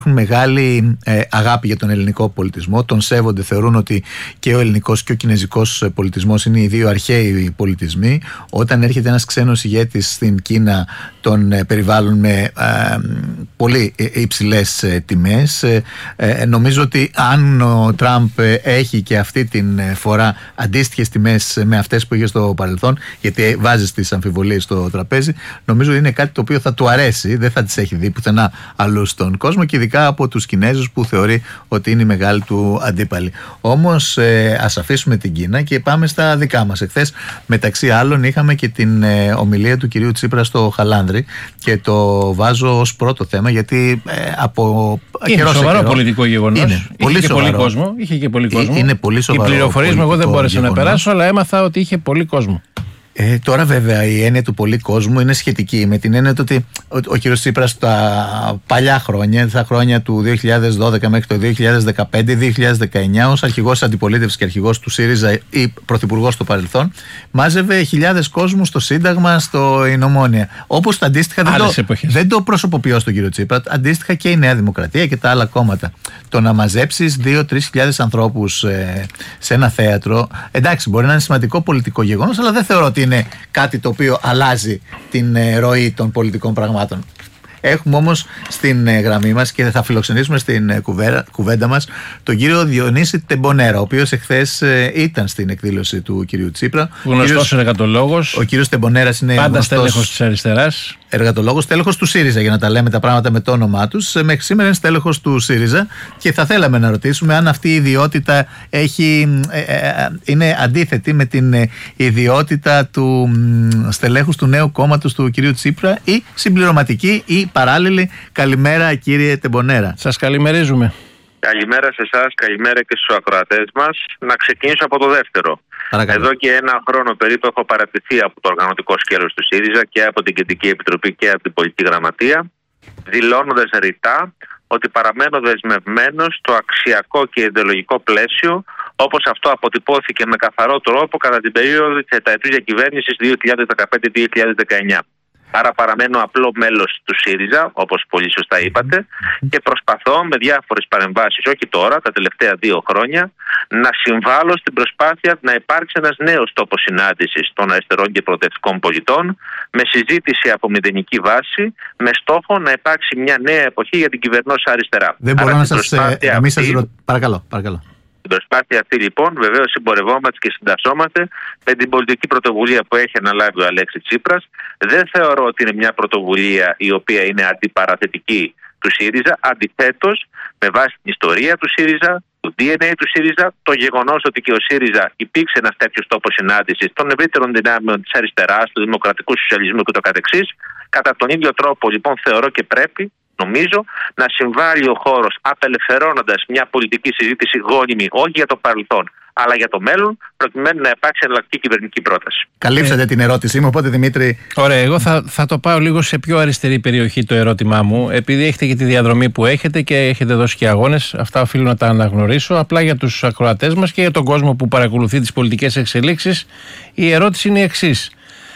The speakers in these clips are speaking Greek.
μεγάλη αγάπη για τον ελληνικό πολιτισμό, τον σέβονται, θεωρούν ότι και ο ελληνικός και ο κινεζικός πολιτισμός είναι οι δύο αρχαίοι πολιτισμοί. Όταν έρχεται ένας ξένος ηγέτης στην Κίνα, τον περιβάλλουν με πολύ υψηλές τιμές. Νομίζω ότι αν ο Τραμπ έχει και αυτή την φορά αντίστοιχες τιμές με αυτές που είχε στο παρελθόν, γιατί βάζει τις αμφιβολίες στο τραπέζι, νομίζω ότι είναι κάτι το οποίο θα του αρέσει, δεν θα τις έχει δει πουθενά αλλού στον κόσμο, και ειδικά από τους Κινέζους που θεωρεί ότι είναι η μεγάλη του αντίπαλη. Όμως ας αφήσουμε την Κίνα και πάμε στα δικά μας. Εχθές, μεταξύ άλλων, είχαμε και την ομιλία του κυρίου Τσίπρα στο Χαλάνδρι, και το βάζω ως πρώτο θέμα, γιατί από είναι σοβαρό πολιτικό γεγονός. Είχε και πολύ κόσμο. Είναι πολύ σοβαρό. Οι πληροφορίες μου εγώ δεν μπόρεσα να περάσω, αλλά έμαθα ότι είχε πολύ κόσμο. Τώρα βέβαια η έννοια του πολύ κόσμου είναι σχετική, με την έννοια ότι ο κύριος Τσίπρας τα παλιά χρόνια, τα χρόνια του 2012 μέχρι το 2015-2019, ως αρχηγός αντιπολίτευσης και αρχηγός του ΣΥΡΙΖΑ ή πρωθυπουργός στο παρελθόν, μάζευε χιλιάδες κόσμου στο Σύνταγμα, στο Ινωμόνια. Όπως το αντίστοιχα δεν το προσωποποιώ στον κύριο Τσίπρα, αντίστοιχα και η Νέα Δημοκρατία και τα άλλα κόμματα. Το να μαζέψεις 2-3 χιλιάδες ανθρώπους σε ένα θέατρο, εντάξει, μπορεί να είναι σημαντικό πολιτικό γεγονός, αλλά δεν θεωρώ ότι είναι κάτι το οποίο αλλάζει την ροή των πολιτικών πραγμάτων. Έχουμε όμως στην γραμμή μας, και θα φιλοξενήσουμε στην κουβέντα μας, τον κύριο Διονύση Τεμπονέρα, ο οποίος εχθές ήταν στην εκδήλωση του κυρίου Τσίπρα. Γνωστός εργατολόγος. Ο κύριος Τεμπονέρας είναι πάντα στέλεχος της αριστεράς. Εργατολόγος, τέλεχος του ΣΥΡΙΖΑ, για να τα λέμε τα πράγματα με το όνομά τους. Μέχρι σήμερα είναι τέλεχος του ΣΥΡΙΖΑ, και θα θέλαμε να ρωτήσουμε αν αυτή η ιδιότητα είναι αντίθετη με την ιδιότητα του στελέχους του νέου κόμματος του κυρίου Τσίπρα, ή συμπληρωματική ή παράλληλη. Καλημέρα, κύριε Τεμπονέρα. Σας καλημερίζουμε. Καλημέρα σε εσάς, καλημέρα και στους ακροατές μας. Να ξεκινήσω από το δεύτερο. Παρακαλώ. Εδώ και ένα χρόνο περίπου έχω παρατηθεί από το οργανωτικό σκέλος του ΣΥΡΙΖΑ και από την Κεντρική Επιτροπή και από την Πολιτική Γραμματεία, δηλώνοντας ρητά ότι παραμένω δεσμευμένος στο αξιακό και ιδεολογικό πλαίσιο, όπως αυτό αποτυπώθηκε με καθαρό τρόπο κατά την περίοδο της επταετούς διακυβέρνησης 2015-2019. Άρα παραμένω απλό μέλος του ΣΥΡΙΖΑ, όπως πολύ σωστά είπατε, και προσπαθώ με διάφορες παρεμβάσεις, όχι τώρα, τα τελευταία 2 χρόνια, να συμβάλλω στην προσπάθεια να υπάρξει ένας νέος τόπος συνάντησης των αριστερών και προοδευτικών πολιτών, με συζήτηση από μηδενική βάση, με στόχο να υπάρξει μια νέα εποχή για την κυβερνώσα αριστερά. Δεν μπορώ να σας παρακαλώ. Στην προσπάθεια αυτή, λοιπόν, βεβαίως συμπορευόμαστε και συντασσόμαστε με την πολιτική πρωτοβουλία που έχει αναλάβει ο Αλέξης Τσίπρας. Δεν θεωρώ ότι είναι μια πρωτοβουλία η οποία είναι αντιπαραθετική του ΣΥΡΙΖΑ. Αντιθέτως, με βάση την ιστορία του ΣΥΡΙΖΑ, το DNA του ΣΥΡΙΖΑ, το γεγονός ότι και ο ΣΥΡΙΖΑ υπήρξε ένας τέτοιος τόπος συνάντησης των ευρύτερων δυνάμεων της αριστεράς, του δημοκρατικού σοσιαλισμού κ.ο.κ. Κατά τον ίδιο τρόπο, λοιπόν, θεωρώ και πρέπει, νομίζω, να συμβάλλει ο χώρος, απελευθερώνοντας μια πολιτική συζήτηση γόνιμη, όχι για το παρελθόν, αλλά για το μέλλον, προκειμένου να υπάρξει εναλλακτική κυβερνητική πρόταση. Καλύψατε την ερώτησή μου, οπότε Δημήτρη. Ωραία, εγώ θα το πάω λίγο σε πιο αριστερή περιοχή το ερώτημά μου, επειδή έχετε και τη διαδρομή που έχετε και έχετε δώσει και αγώνες. Αυτά οφείλω να τα αναγνωρίσω. Απλά για τους ακροατές μας και για τον κόσμο που παρακολουθεί τις πολιτικές εξελίξεις, η ερώτηση είναι η εξής.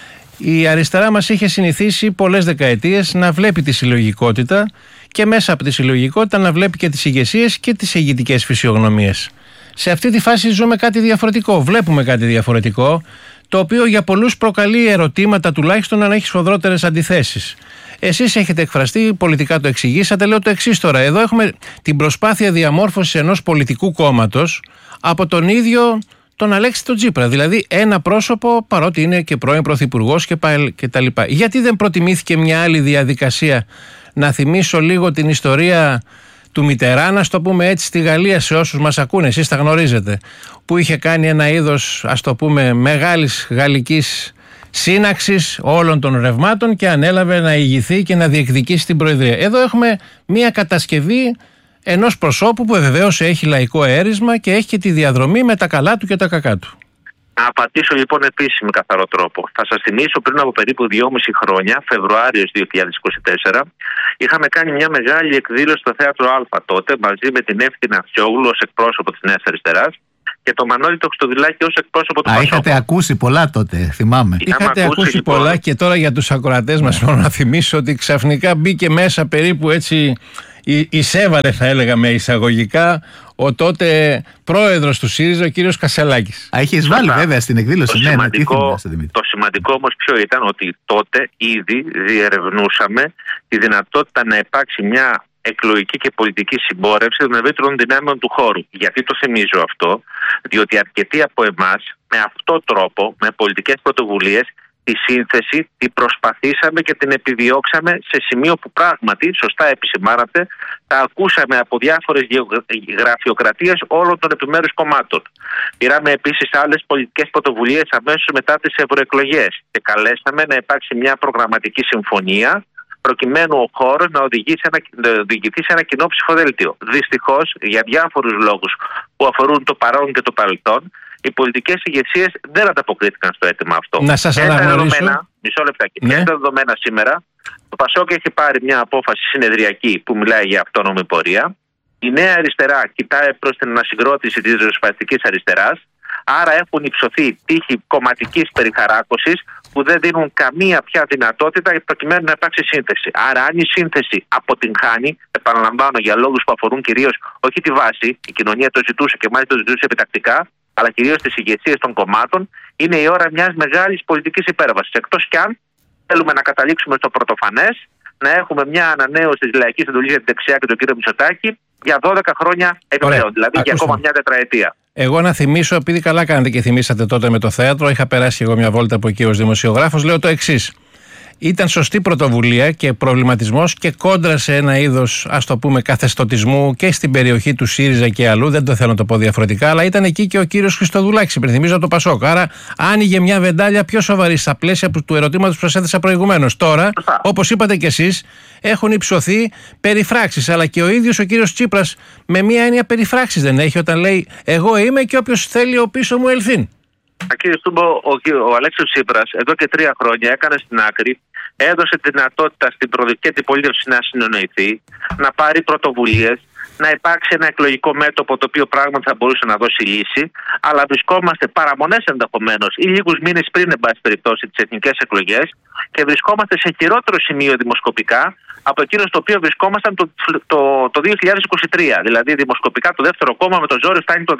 Η αριστερά μας είχε συνηθίσει πολλές δεκαετίες να βλέπει τη συλλογικότητα και μέσα από τη συλλογικότητα να βλέπει και τις ηγεσίες και τις ηγετικές φυσιογνωμίες. Σε αυτή τη φάση ζούμε κάτι διαφορετικό, βλέπουμε κάτι διαφορετικό, το οποίο για πολλούς προκαλεί ερωτήματα, τουλάχιστον αν έχει σφοδρότερες αντιθέσεις. Εσείς έχετε εκφραστεί, πολιτικά το εξηγήσατε, λέω το εξής τώρα. Εδώ έχουμε την προσπάθεια διαμόρφωσης ενός πολιτικού κόμματος από τον ίδιο τον Αλέξη τον Τσίπρα. Δηλαδή ένα πρόσωπο, παρότι είναι και πρώην πρωθυπουργός και τα λοιπά. Γιατί δεν προτιμήθηκε μια άλλη διαδικασία? Να θυμίσω λίγο την ιστορία του Μιτεράν, ας το πούμε έτσι, στη Γαλλία, σε όσους μας ακούνε, εσείς τα γνωρίζετε, που είχε κάνει ένα είδος, ας το πούμε, μεγάλης γαλλικής σύναξης όλων των ρευμάτων και ανέλαβε να ηγηθεί και να διεκδικήσει την Προεδρία. Εδώ έχουμε μια κατασκευή ενός προσώπου που βεβαίως έχει λαϊκό αίρισμα και έχει και τη διαδρομή με τα καλά του και τα κακά του. Να απαντήσω λοιπόν επίσης με καθαρό τρόπο. Θα σας θυμίσω, πριν από περίπου 2,5 χρόνια, Φεβρουάριος 2024, είχαμε κάνει μια μεγάλη εκδήλωση στο Θέατρο Α τότε, μαζί με την Εύθυνα Αξιόγλου ως εκπρόσωπο της Νέας Αριστεράς και το Μανώλη το Χριστοδηλάκη ως εκπρόσωπο του Πασόκ. Είχατε ακούσει πολλά τότε, θυμάμαι. Είχατε ακούσει λοιπόν πολλά, και τώρα για τους ακροατές μας μόνο να θυμίσω ότι ξαφνικά μπήκε μέσα περίπου έτσι εισέβαλε, θα έλεγα με εισαγωγικά, ο τότε πρόεδρος του ΣΥΡΙΖΑ, ο κύριος Κασσελάκης. Έχει εισβάλει βέβαια στην εκδήλωση. Το σημαντικό όμως ποιο ήταν, ότι τότε ήδη διερευνούσαμε τη δυνατότητα να υπάρξει μια εκλογική και πολιτική συμπόρευση των ευρύτερων δυνάμεων του χώρου. Γιατί το θυμίζω αυτό? Διότι αρκετοί από εμάς με αυτόν τον τρόπο, με πολιτικές πρωτοβουλίες, τη σύνθεση την προσπαθήσαμε και την επιδιώξαμε σε σημείο που πράγματι, σωστά επισημάνατε, τα ακούσαμε από διάφορες γραφειοκρατίες όλων των επιμέρους κομμάτων. Πήραμε επίσης άλλες πολιτικές πρωτοβουλίες αμέσως μετά τις ευρωεκλογές και καλέσαμε να υπάρξει μια προγραμματική συμφωνία προκειμένου ο χώρος να οδηγηθεί σε ένα κοινό ψηφοδέλτιο. Δυστυχώς, για διάφορους λόγους που αφορούν το παρόν και το παρελθόν, οι πολιτικές ηγεσίες δεν ανταποκρίθηκαν στο αίτημα αυτό. Να σας αναγνωρίσω. Μισό λεπτάκι. Ποια είναι τα δεδομένα σήμερα? Το ΠΑΣΟΚ έχει πάρει μια απόφαση συνεδριακή που μιλάει για αυτόνομη πορεία. Η Νέα Αριστερά κοιτάει προς την ανασυγκρότηση της ριζοσπαστικής αριστεράς. Άρα έχουν υψωθεί τύχη κομματικής περιχαράκωσης που δεν δίνουν καμία πια δυνατότητα προκειμένου να υπάρξει σύνθεση. Άρα, αν η σύνθεση αποτυγχάνει, επαναλαμβάνω για λόγους που αφορούν κυρίως όχι τη βάση, η κοινωνία το ζητούσε και μάλιστα το ζητούσε επιτακτικά, αλλά κυρίως τις ηγεσίες των κομμάτων, είναι η ώρα μιας μεγάλης πολιτικής υπέρβασης. Εκτός κι αν θέλουμε να καταλήξουμε στο πρωτοφανές, να έχουμε μια ανανέωση της λαϊκής εντολής για την δεξιά και τον κύριο Μητσοτάκη για 12 χρόνια επιπλέον, δηλαδή για ακόμα μια τετραετία. Εγώ να θυμίσω, επειδή καλά κάνετε και θυμήσατε τότε με το θέατρο, είχα περάσει εγώ μια βόλτα από εκεί ως δημοσιογράφος, λέω το εξής. Ήταν σωστή πρωτοβουλία και προβληματισμός και κόντρα σε ένα είδος, ας το πούμε, καθεστωτισμού και στην περιοχή του ΣΥΡΙΖΑ και αλλού. Δεν το θέλω να το πω διαφορετικά, αλλά ήταν εκεί και ο κύριος Χριστοδουλάκης, υπενθυμίζω, από το ΠΑΣΟΚ. Άρα άνοιγε μια βεντάλια πιο σοβαρή στα πλαίσια του ερωτήματος που σας έθεσα προηγουμένως. Τώρα, όπως είπατε κι εσείς, έχουν υψωθεί περιφράξεις. Αλλά και ο ίδιος ο κύριος Τσίπρας με μια έννοια περιφράξεις δεν έχει όταν λέει «Εγώ είμαι και όποιος θέλει ο πίσω μου ελθύν». Κύριε Στούμπο, ο Αλέξης Τσίπρας εδώ και 3 χρόνια έκανε στην άκρη, έδωσε τη δυνατότητα στην προοδευτική αντιπολίτευση να συνεννοηθεί, να πάρει πρωτοβουλίες, να υπάρξει ένα εκλογικό μέτωπο το οποίο πράγματι θα μπορούσε να δώσει λύση, αλλά βρισκόμαστε παραμονές ενδεχομένως ή λίγους μήνες πριν, εν πάση περιπτώσει, τις εθνικές εκλογές και βρισκόμαστε σε χειρότερο σημείο δημοσκοπικά από εκείνο στο οποίο βρισκόμασταν το 2023. Δηλαδή, δημοσκοπικά το δεύτερο κόμμα με το ζόρι φτάνει το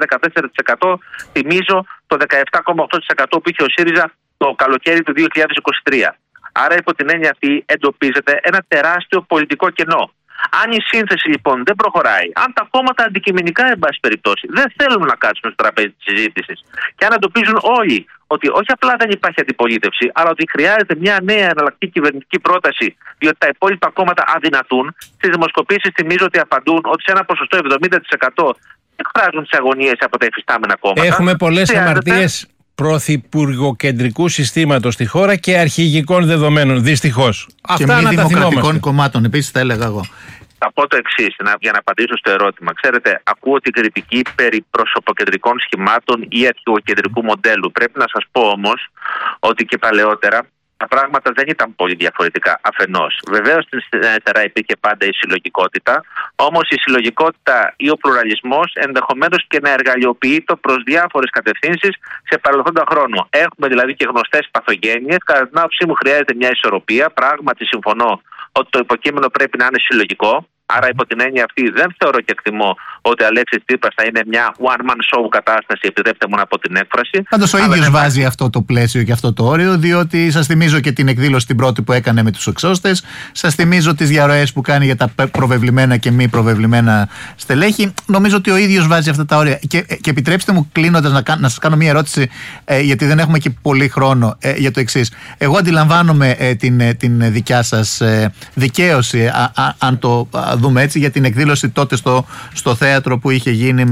13-14%, θυμίζω το 17,8% που είχε ο ΣΥΡΙΖΑ το καλοκαίρι του 2023. Άρα, υπό την έννοια αυτή, εντοπίζεται ένα τεράστιο πολιτικό κενό. Αν η σύνθεση λοιπόν δεν προχωράει, αν τα κόμματα αντικειμενικά, εν πάση περιπτώσει, δεν θέλουν να κάτσουν στο τραπέζι της συζήτησης και αν εντοπίζουν όλοι ότι όχι απλά δεν υπάρχει αντιπολίτευση, αλλά ότι χρειάζεται μια νέα εναλλακτική κυβερνητική πρόταση, διότι τα υπόλοιπα κόμματα αδυνατούν, στις δημοσκοπήσεις θυμίζω ότι απαντούν ότι σε ένα ποσοστό 70% εκφράζουν τις αγωνίες από τα υφιστάμενα κόμματα. Έχουμε πολλές αμαρτίες πρωθυπουργοκεντρικού συστήματος στη χώρα και αρχηγικών δεδομένων, δυστυχώς. Και αυτά μη δημοκρατικών κομμάτων, επίσης, θα έλεγα εγώ. Θα πω το εξής, για να απαντήσω στο ερώτημα. Ξέρετε, ακούω την κριτική περί προσωποκεντρικών σχημάτων ή αρχηγοκεντρικού μοντέλου. Πρέπει να σας πω όμως ότι και παλαιότερα τα πράγματα δεν ήταν πολύ διαφορετικά αφενός. Βεβαίως στην αριστερά υπήρχε πάντα η συλλογικότητα, όμως η συλλογικότητα ή ο πλουραλισμός ενδεχομένως και να εργαλειοποιείται προς διάφορες κατευθύνσεις σε παρελθόντα χρόνο. Έχουμε δηλαδή και γνωστές παθογένειες. Κατά την άποψή μου χρειάζεται μια ισορροπία. Πράγματι συμφωνώ ότι το υποκείμενο πρέπει να είναι συλλογικό. Άρα, υπό την έννοια αυτή, δεν θεωρώ και εκτιμώ ότι ο Αλέξης Τσίπρας θα είναι μια one-man show κατάσταση, επιτρέπετε μου να πω την έκφραση. Πάντως ο ίδιος βάζει αυτό το πλαίσιο και αυτό το όριο, διότι σας θυμίζω και την εκδήλωση την πρώτη που έκανε με τους εξώστες, σας θυμίζω τις διαρροές που κάνει για τα προβεβλημένα και μη προβεβλημένα στελέχη. Νομίζω ότι ο ίδιος βάζει αυτά τα όρια. Και επιτρέψτε μου, κλείνοντας, να σας κάνω μια ερώτηση, γιατί δεν έχουμε και πολύ χρόνο, για το εξής. Εγώ αντιλαμβάνομαι την δικιά σας δικαίωση, αν το δούμε έτσι, για την εκδήλωση τότε στο θέατρο που είχε γίνει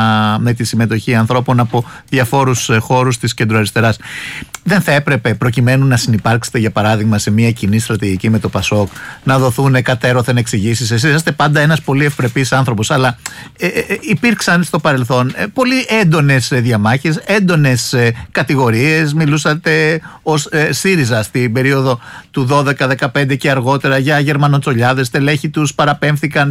με τη συμμετοχή ανθρώπων από διαφόρους χώρους της κεντροαριστεράς. Δεν θα έπρεπε, προκειμένου να συνυπάρξετε, για παράδειγμα, σε μια κοινή στρατηγική με το ΠΑΣΟΚ, να δοθούν κατέρωθεν εξηγήσεις? Εσείς είστε πάντα ένας πολύ ευπρεπής άνθρωπος, αλλά υπήρξαν στο παρελθόν πολύ έντονες διαμάχες, έντονες κατηγορίες. Μιλούσατε ως ΣΥΡΙΖΑ στην περίοδο του 12-15 και αργότερα για γερμανοτσολιάδες, τελέχη τους παραπέμφθηκαν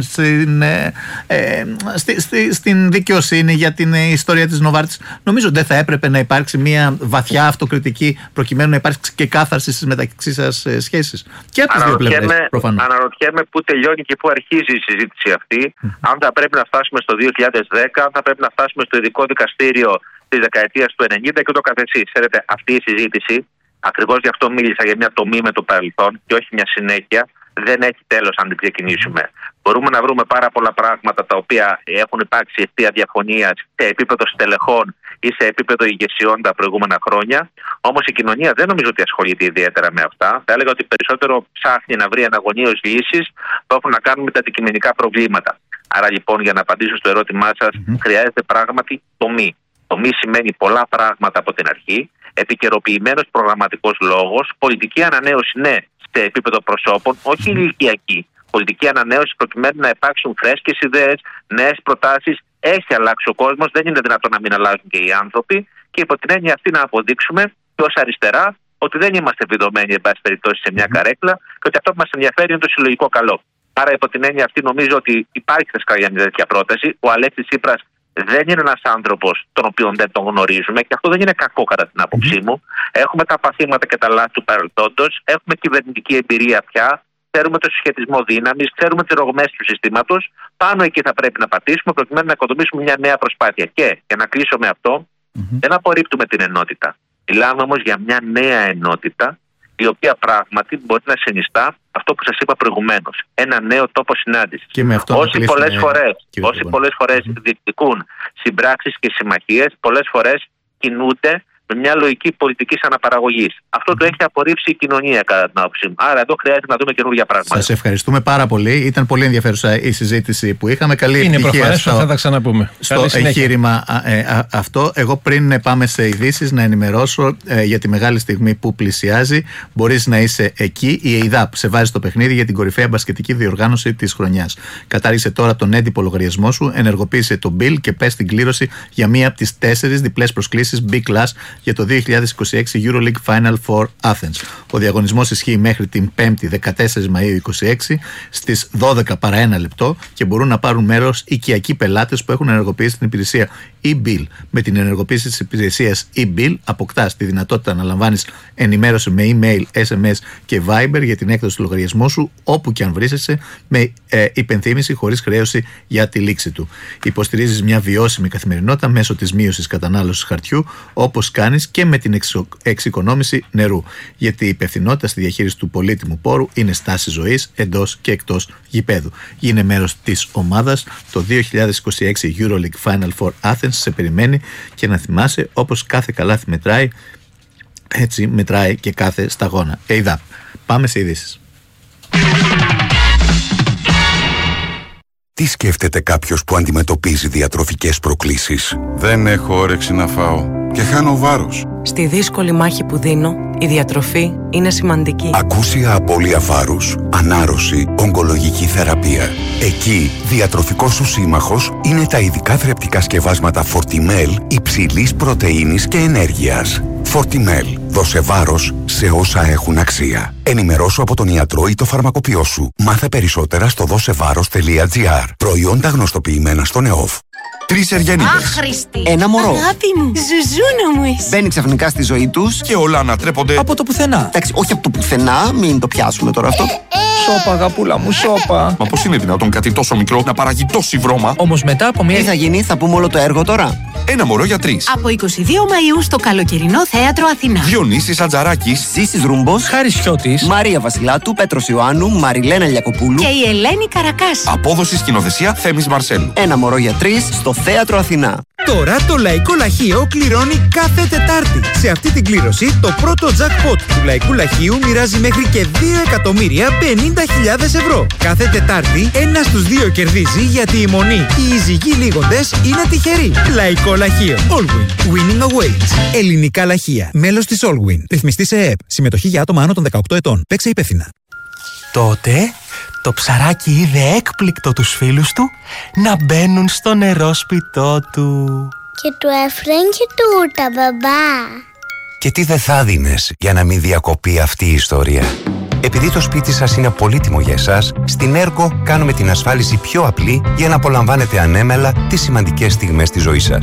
στην δικαιοσύνη για την ιστορία της Νοβάρτης. Νομίζω δεν θα έπρεπε να υπάρξει μια βαθιά αυτοκριτική εκεί, προκειμένου να υπάρξει και κάθαρση στις μεταξύ σας σχέσεις? Και από τις δύο πλευρές, προφανώς. Αναρωτιέμαι πού τελειώνει και πού αρχίζει η συζήτηση αυτή. Αν θα πρέπει να φτάσουμε στο 2010, αν θα πρέπει να φτάσουμε στο ειδικό δικαστήριο της δεκαετίας του 90 και ούτω καθεξής. Ξέρετε, αυτή η συζήτηση, ακριβώς γι' αυτό μίλησα για μια τομή με το παρελθόν και όχι μια συνέχεια, δεν έχει τέλος αν την ξεκινήσουμε. Μπορούμε να βρούμε πάρα πολλά πράγματα τα οποία έχουν υπάρξει αιτία διαφωνίας σε επίπεδο στελεχών ή σε επίπεδο ηγεσιών τα προηγούμενα χρόνια. Όμως η κοινωνία δεν νομίζω ότι ασχολείται ιδιαίτερα με αυτά. Θα έλεγα ότι περισσότερο ψάχνει να βρει αναγωνίως λύσεις που έχουν να κάνουν με τα αντικειμενικά προβλήματα. Άρα λοιπόν, για να απαντήσω στο ερώτημά σας, χρειάζεται πράγματι τομή. Τομή σημαίνει πολλά πράγματα από την αρχή, επικαιροποιημένος προγραμματικός λόγος, πολιτική ανανέωση, ναι, σε επίπεδο προσώπων, όχι ηλικιακή. Πολιτική ανανέωση προκειμένου να υπάρξουν φρέσκες ιδέες, νέες προτάσεις. Έχει αλλάξει ο κόσμος, δεν είναι δυνατόν να μην αλλάζουν και οι άνθρωποι. Και υπό την έννοια αυτή να αποδείξουμε και ως αριστερά ότι δεν είμαστε βιδωμένοι, εν πάση περιπτώσει, σε μια καρέκλα και ότι αυτό που μας ενδιαφέρει είναι το συλλογικό καλό. Άρα, υπό την έννοια αυτή, νομίζω ότι υπάρχει θέσκα για μια τέτοια πρόταση. Ο Αλέξης Τσίπρας δεν είναι ένας άνθρωπος τον οποίο δεν τον γνωρίζουμε και αυτό δεν είναι κακό κατά την άποψή μου. Έχουμε τα παθήματα και τα λάθη του παρελθόντος, έχουμε κυβερνητική εμπειρία πια, ξέρουμε το συσχετισμό δύναμης, ξέρουμε τις ρογμές του συστήματος. Πάνω εκεί θα πρέπει να πατήσουμε προκειμένου να οικοδομήσουμε μια νέα προσπάθεια. Και για να κλείσω με αυτό, δεν απορρίπτουμε την ενότητα. Μιλάμε όμως για μια νέα ενότητα, η οποία πράγματι μπορεί να συνιστά αυτό που σας είπα προηγουμένως. Ένα νέο τόπο συνάντησης. Όσοι πολλές φορές διεκδικούν συμπράξεις και συμμαχίες, πολλές φορές κινούνται με μια λογική πολιτικής αναπαραγωγής. Αυτό το έχει απορρίψει η κοινωνία, κατά την άποψή μου. Άρα εδώ χρειάζεται να δούμε καινούργια πράγματα. Σας ευχαριστούμε πάρα πολύ. Ήταν πολύ ενδιαφέρουσα η συζήτηση που είχαμε. Καλή επιτυχία. Είναι προφανές, θα τα ξαναπούμε. Στο εγχείρημα αυτό. Εγώ πριν πάμε σε ειδήσεις να ενημερώσω για τη μεγάλη στιγμή που πλησιάζει. Μπορείς να είσαι εκεί. Η ΕΙΔΑΠ σε βάζει στο παιχνίδι για την κορυφαία μπασκετική διοργάνωση της χρονιάς. Κατάργησε τώρα τον έντυπο λογαριασμό σου, ενεργοποίησε το bill και πες την κλήρωση για μία από τις 4 διπλές προσκλήσεις B-Class για το 2026 EuroLeague Final Four Athens. Ο διαγωνισμός ισχύει μέχρι την 5η 14 Μαΐου 2026 στις 12 παρά 1 λεπτό και μπορούν να πάρουν μέρος οικιακοί πελάτες που έχουν ενεργοποιήσει την υπηρεσία e-bill. Με την ενεργοποίηση της υπηρεσίας e-bill αποκτάς τη δυνατότητα να λαμβάνεις ενημέρωση με email, SMS και Viber για την έκδοση του λογαριασμού σου όπου και αν βρίσκεσαι, με υπενθύμηση χωρίς χρέωση για τη λήξη του. Υποστηρίζεις μια βιώσιμη καθημερινότητα μέσω της μείωσης κατανάλωσης χαρτιού, όπως κάνεις και με την εξοικονόμηση νερού. Γιατί η υπευθυνότητα στη διαχείριση του πολύτιμου πόρου είναι στάση ζωής εντός και εκτός γηπέδου. Γίνε μέρος της ομάδας. Το 2026 EuroLeague Final Four Athens σε περιμένει και να θυμάσαι, όπως κάθε καλάθι μετράει, έτσι μετράει και κάθε σταγόνα. ΕΙΔΑΠ. Πάμε σε ειδήσεις. Τι σκέφτεται κάποιος που αντιμετωπίζει διατροφικές προκλήσεις? Δεν έχω όρεξη να φάω και χάνω βάρος. Στη δύσκολη μάχη που δίνω, η διατροφή είναι σημαντική. Ακούσια απώλεια βάρους, ανάρρωση, ογκολογική θεραπεία. Εκεί, διατροφικός σου σύμμαχος είναι τα ειδικά θρεπτικά σκευάσματα Fortimel υψηλής πρωτεΐνης και ενέργειας. Fortimel. Δώσε βάρος σε όσα έχουν αξία. Ενημερώσου από τον ιατρό ή το φαρμακοποιό σου. Μάθε περισσότερα στο δώσεβάρος.gr. Προϊόντα γνωστοποιημένα στον ΕΟΦ. 3 Εργένιδες. Άχρηστη. Ένα μωρό. Αγάπη μου. Ζουζούνα μου είσαι. Μπαίνει ξαφνικά στη ζωή τους Και όλα ανατρέπονται από το πουθενά. Εντάξει, όχι από το πουθενά, μην το πιάσουμε τώρα αυτό. Σώπα, αγαπούλα μου, σώπα. Μα πώς είναι δυνατόν κάτι τόσο μικρό να παράγει τόση βρώμα? Όμως μετά από μία. Τι θα γίνει, θα πούμε όλο το έργο τώρα. Ένα μωρό για 3. Από 22 Μαΐου στο καλοκαιρινό θέατρο Αθηνά. Διονύσης Ατζαράκης, Ζήσης Ρούμπος, Χάρης Χιώτης, Μαρία Βασιλάτου, Πέτρος Ιωάννου, Μαριλένα Λιακοπούλου Και η Ελένη Καρακάση. απόδοση σκηνοθεσία Θέμης Μαρσέλου. Ένα μωρό για 3 στο θέατρο Αθηνά. Τώρα το Λαϊκό Λαχείο κληρώνει κάθε Τετάρτη. Σε αυτή την κλήρωση το πρώτο jackpot του Λαϊκού Λαχείου μοιράζει μέχρι και 2.050.000 ευρώ. Κάθε Τετάρτη ένας στους 2 κερδίζει, γιατί η μονή και οι ζυγοί λίγοντες είναι τυχεροί. Λαϊκό Λαχείο. Allwin. Winning awaits. Ελληνικά Λαχεία. Μέλος της Allwin. Ρυθμιστή σε ΕΕΠ. Συμμετοχή για άτομα άνω των 18 ετών. Παίξε υπεύθυνα. Τότε το ψαράκι είδε έκπληκτο τους φίλους του να μπαίνουν στο νερόσπιτό του. Και του έφεραν και τούτα, μπαμπά. Και τι δεν θα δίνες για να μην διακοπεί αυτή η ιστορία? Επειδή το σπίτι σας είναι πολύτιμο για εσάς, στην Ergo κάνουμε την ασφάλιση πιο απλή για να απολαμβάνετε ανέμελα τις σημαντικές στιγμές της ζωής σας.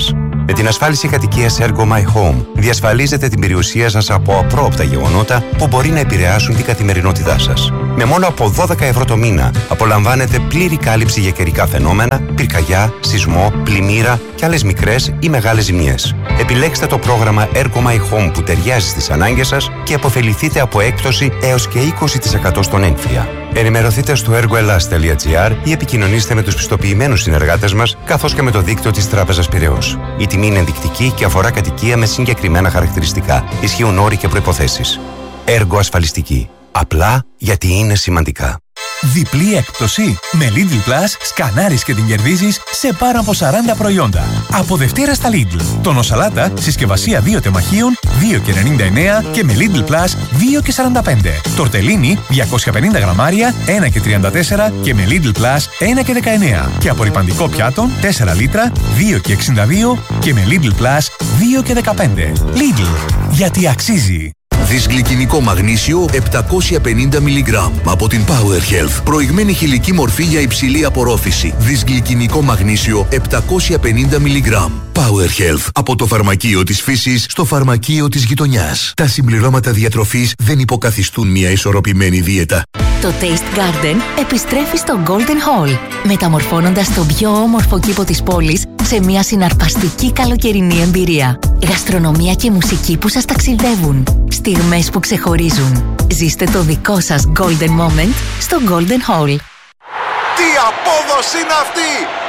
Με την ασφάλιση κατοικίας Ergo My Home διασφαλίζετε την περιουσία σας από απρόοπτα γεγονότα που μπορεί να επηρεάσουν την καθημερινότητά σας. Με μόνο από 12 ευρώ το μήνα απολαμβάνετε πλήρη κάλυψη για καιρικά φαινόμενα, πυρκαγιά, σεισμό, πλημμύρα και άλλες μικρές ή μεγάλες ζημιές. Επιλέξτε το πρόγραμμα Ergo My Home που ταιριάζει στις ανάγκες σας και αποφεληθείτε από έκπτωση έως και 20% στον έμφυα. Ενημερωθείτε στο ergoelas.gr ή επικοινωνήστε με τους πιστοποιημένους συνεργάτες μας καθώς και με το δίκτυο της Τράπεζας Πειραιώς. Η τιμή είναι ενδεικτική και αφορά κατοικία με συγκεκριμένα χαρακτηριστικά. Ισχύουν όροι και προϋποθέσεις. Έργο ασφαλιστική. Απλά γιατί είναι σημαντικά. Διπλή έκπτωση. Με Lidl Plus σκανάρεις και την κερδίζεις σε πάνω από 40 προϊόντα. Από Δευτέρα στα Lidl. Τόνο σαλάτα, συσκευασία 2 τεμαχίων, 2,99 και με Lidl Plus 2,45. Τορτελίνι, 250 γραμμάρια, 1,34 και με Lidl Plus 1,19. Και απορρυπαντικό πιάτο, 4 λίτρα, 2,62 και με Lidl Plus 2,15. Lidl, γιατί αξίζει. Δυσγλυκινικό μαγνήσιο 750 mg από την Power Health. Προηγμένη χηλική μορφή για υψηλή απορρόφηση. Δυσγλυκινικό μαγνήσιο 750 mg. Power Health. Από το φαρμακείο της φύσης στο φαρμακείο της γειτονιάς. Τα συμπληρώματα διατροφής δεν υποκαθιστούν μια ισορροπημένη δίαιτα. Το Taste Garden επιστρέφει στο Golden Hall, μεταμορφώνοντας τον πιο όμορφο κήπο της πόλης σε μια συναρπαστική καλοκαιρινή εμπειρία. Γαστρονομία και μουσική που σας ταξιδεύουν. Στιγμές που ξεχωρίζουν. Ζήστε το δικό σας Golden Moment στο Golden Hall. Τι απόδοση είναι αυτή!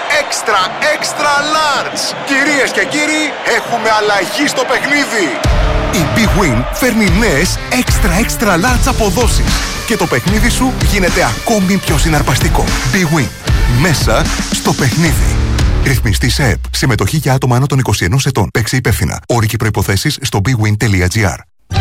Extra large! Κυρίες και κύριοι, έχουμε αλλαγή στο παιχνίδι! Η Big Win φέρνει νέες extra large αποδόσεις και το παιχνίδι σου γίνεται ακόμη πιο συναρπαστικό. Big Win. Μέσα στο παιχνίδι. Ρυθμιστή σε ΕΠ. Συμμετοχή για άτομα άνω των 21 ετών. Παίξε υπεύθυνα. Όροι και προϋποθέσεις στο bigwin.gr.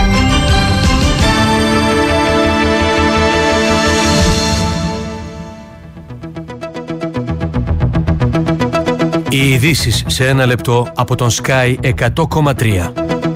Οι ειδήσεις σε ένα λεπτό από τον Sky 100,3.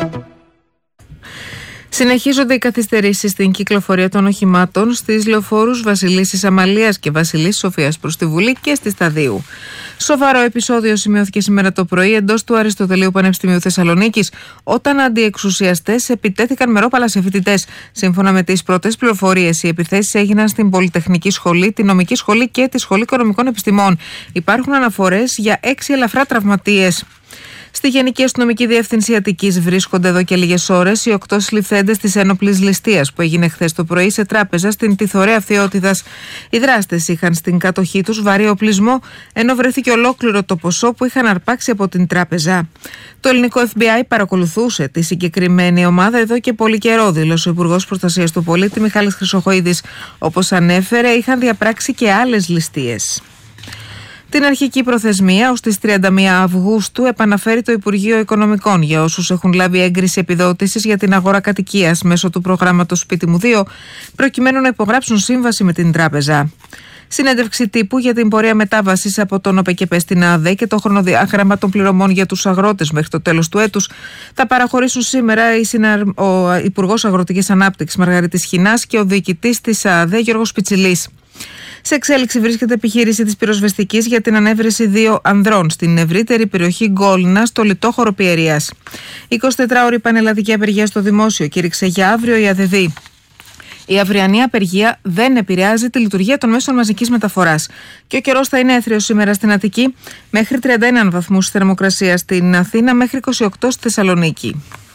Συνεχίζονται οι καθυστερήσεις στην κυκλοφορία των οχημάτων στις λεωφόρους Βασιλίσσης Αμαλίας και Βασιλής Σοφίας προς τη Βουλή και στη Σταδίου. Σοβαρό επεισόδιο σημειώθηκε σήμερα το πρωί εντός του Αριστοτελείου Πανεπιστημίου Θεσσαλονίκης, όταν αντιεξουσιαστές επιτέθηκαν με ρόπαλα σε φοιτητές. Σύμφωνα με τις πρώτες πληροφορίες, οι επιθέσεις έγιναν στην Πολυτεχνική Σχολή, τη Νομική Σχολή και τη Σχολή Οικονομικών Επιστημών. Υπάρχουν αναφορές για 6 ελαφρά τραυματίες. Στη Γενική Αστυνομική Διεύθυνση Αττικής βρίσκονται εδώ και λίγες ώρες οι 8 συλληφθέντες της ένοπλης ληστείας που έγινε χθες το πρωί σε τράπεζα στην Τιθωρέα Φθιώτιδας. Οι δράστες είχαν στην κατοχή τους βαρύ οπλισμό, ενώ βρέθηκε ολόκληρο το ποσό που είχαν αρπάξει από την τράπεζα. Το ελληνικό FBI παρακολουθούσε τη συγκεκριμένη ομάδα εδώ και πολύ καιρό, δήλωσε ο Υπουργός Προστασίας του Πολίτη Μιχάλης Χρυσοχοΐδης. Όπως ανέφερε, είχαν διαπράξει και άλλες ληστείες. Την αρχική προθεσμία ως τις 31 Αυγούστου επαναφέρει το Υπουργείο Οικονομικών για όσους έχουν λάβει έγκριση επιδότησης για την αγορά κατοικίας μέσω του προγράμματος Σπίτι μου 2, προκειμένου να υπογράψουν σύμβαση με την τράπεζα. Συνέντευξη τύπου για την πορεία μετάβασης από τον ΟΠΕΚΕΠΕ στην ΑΔΕ και το χρονοδιάγραμμα των πληρωμών για τους αγρότες μέχρι το τέλος του έτους θα παραχωρήσουν σήμερα ο Υπουργός Αγροτικής Ανάπτυξης Μαργαρίτης Χινάς και ο διοικητής της ΑΔΕ Γιώργος Πιτσιλής. Σε εξέλιξη βρίσκεται επιχείρηση της πυροσβεστικής για την ανέβρεση 2 ανδρών στην ευρύτερη περιοχή Γκόλνα, στο λιτόχωρο Πιερίας. 24ωρη πανελλαδική απεργία στο δημόσιο κήρυξε για αύριο η ΑΔΕΔ. Η αυριανή απεργία δεν επηρεάζει τη λειτουργία των μέσων μαζικής μεταφοράς. Και ο καιρός θα είναι έθριος σήμερα στην Αττική, μέχρι 31 βαθμούς θερμοκρασία στην Αθήνα, μέχρι 28 στη Θεσσαλονίκη.